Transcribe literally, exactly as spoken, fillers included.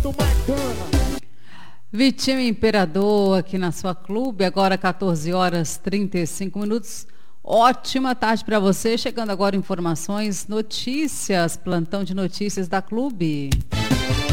muito bacana. Vitinho Imperador aqui na sua clube, agora quatorze horas e trinta e cinco minutos. Ótima tarde para você. Chegando agora informações, notícias, plantão de notícias da clube.